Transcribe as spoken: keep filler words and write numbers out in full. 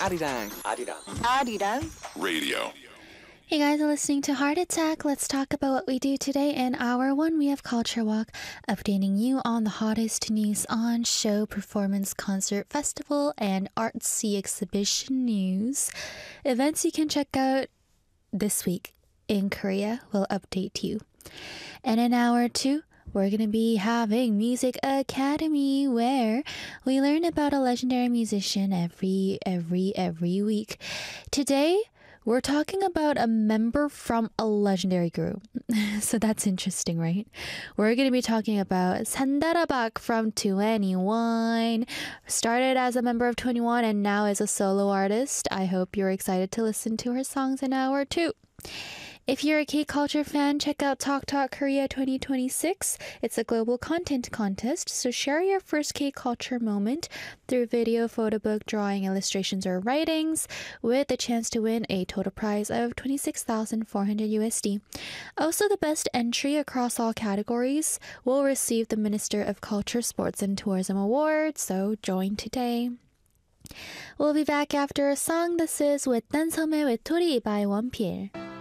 아리랑 아리랑 아리랑 Radio. Hey guys, are listening to Heart Attack. Let's talk about what we do today. In hour one, we have Culture Walk, updating you on the hottest news on show, performance, concert, festival, and artsy exhibition news. Events you can check out this week in Korea will update you. And in hour two, we're going to be having Music Academy, where we learn about a legendary musician every, every, every week. Today, we're talking about a member from a legendary group. So that's interesting, right? We're going to be talking about Sandarabak from twenty-one. Started as a member of twenty-one and now is a solo artist. I hope you're excited to listen to her songs in hour two. If you're a K-culture fan, check out Talk Talk Korea twenty twenty-six. It's a global content contest, so share your first K-culture moment through video, photo book, drawing, illustrations, or writings with the chance to win a total prize of twenty-six thousand four hundred U S D. Also, the best entry across all categories will receive the Minister of Culture, Sports, and Tourism Award, so join today. We'll be back after a song. This is 외딴 섬의 외톨이 by 원필.